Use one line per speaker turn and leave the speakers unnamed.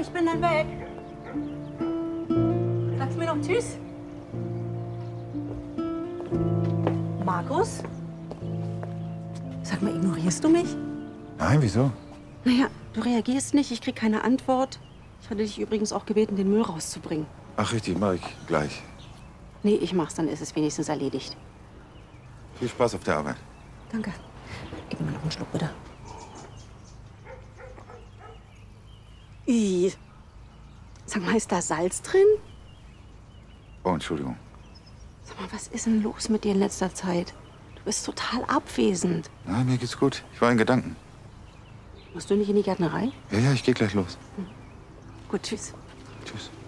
ich bin dann weg. Sagst mir noch Tschüss? Markus? Sag mal, ignorierst du mich?
Nein, wieso?
Naja, du reagierst nicht, ich krieg keine Antwort. Ich hatte dich übrigens auch gebeten, den Müll rauszubringen.
Ach, richtig, mach ich gleich.
Nee, ich mach's, dann ist es wenigstens erledigt.
Viel Spaß auf der Arbeit.
Danke. Gib mir mal noch einen Schluck, bitte. Ih. Sag mal, ist da Salz drin?
Oh, Entschuldigung.
Sag mal, was ist denn los mit dir in letzter Zeit? Du bist total abwesend.
Nein, mir geht's gut. Ich war in Gedanken.
Musst du nicht in die Gärtnerei?
Ja, ich gehe gleich los.
Gut, tschüss.
Tschüss.